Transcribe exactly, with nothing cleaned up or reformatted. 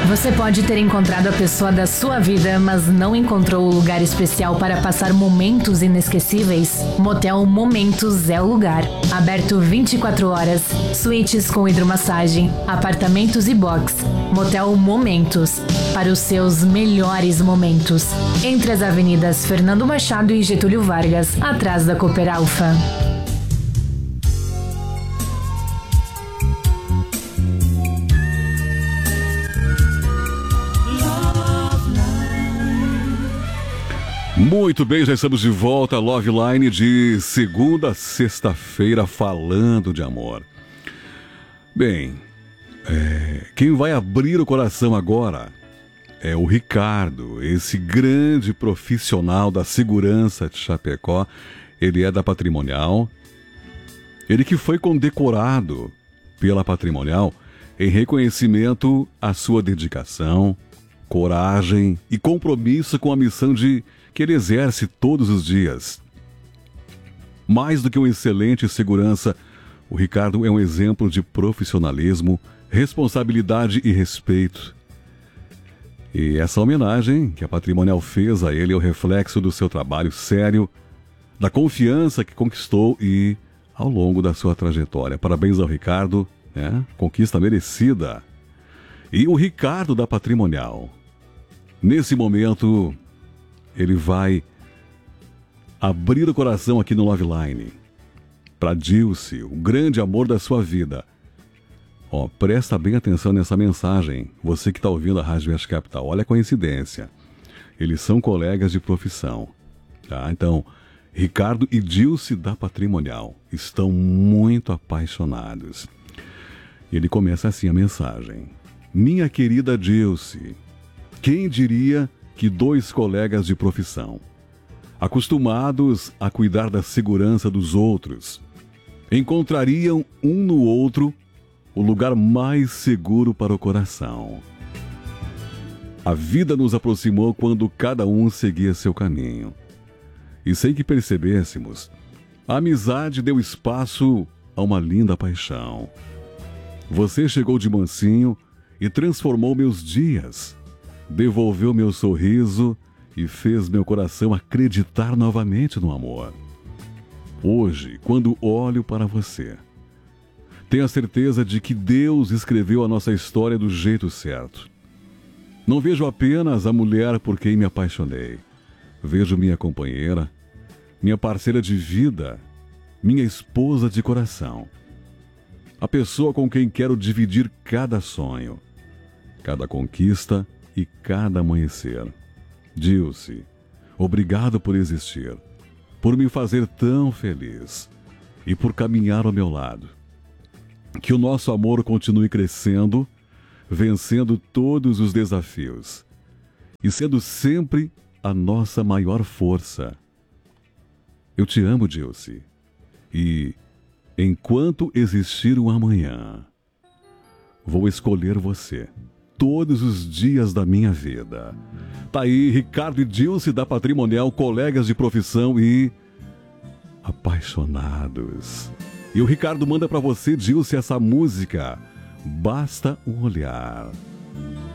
Você pode ter encontrado a pessoa da sua vida, mas não encontrou o lugar especial para passar momentos inesquecíveis? Motel Momentos é o lugar. Aberto vinte e quatro horas, suítes com hidromassagem, apartamentos e box. Motel Momentos, para os seus melhores momentos. Entre as avenidas Fernando Machado e Getúlio Vargas, atrás da Cooper Alfa. Muito bem, já estamos de volta, Love Line de segunda a sexta-feira, falando de amor. Bem, é, quem vai abrir o coração agora é o Ricardo, esse grande profissional da segurança de Chapecó. Ele é da Patrimonial, ele que foi condecorado pela Patrimonial em reconhecimento à sua dedicação, coragem e compromisso com a missão de que ele exerce todos os dias. Mais do que um excelente segurança, o Ricardo é um exemplo de profissionalismo, responsabilidade e respeito. E essa homenagem que a Patrimonial fez a ele é o reflexo do seu trabalho sério, da confiança que conquistou e ao longo da sua trajetória. Parabéns ao Ricardo, né? Conquista merecida. E o Ricardo da Patrimonial, nesse momento, ele vai abrir o coração aqui no Love Line para Dilce, o grande amor da sua vida. Ó, presta bem atenção nessa mensagem, você que está ouvindo a Rádio West Capital. Olha a coincidência, eles são colegas de profissão, tá? Então, Ricardo e Dilce da Patrimonial estão muito apaixonados. Ele começa assim a mensagem: minha querida Dilce, quem diria que dois colegas de profissão, acostumados a cuidar da segurança dos outros, encontrariam um no outro o lugar mais seguro para o coração. A vida nos aproximou quando cada um seguia seu caminho. E sem que percebêssemos, a amizade deu espaço a uma linda paixão. Você chegou de mansinho e transformou meus dias, devolveu meu sorriso e fez meu coração acreditar novamente no amor. Hoje, quando olho para você, tenho a certeza de que Deus escreveu a nossa história do jeito certo. Não vejo apenas a mulher por quem me apaixonei. Vejo minha companheira, minha parceira de vida, minha esposa de coração. A pessoa com quem quero dividir cada sonho, cada conquista e cada amanhecer. Dilce, obrigado por existir, por me fazer tão feliz e por caminhar ao meu lado. Que o nosso amor continue crescendo, vencendo todos os desafios e sendo sempre a nossa maior força. Eu te amo, Dilce, e enquanto existir um amanhã, vou escolher você todos os dias da minha vida. Tá aí, Ricardo e Dilce da Patrimonial, colegas de profissão e apaixonados. E o Ricardo manda pra você, Dilce, essa música, Basta um Olhar.